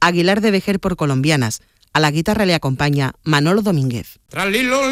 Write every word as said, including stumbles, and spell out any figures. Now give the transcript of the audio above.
Aguilar de Vejer por Colombianas. A la guitarra le acompaña Manolo Domínguez.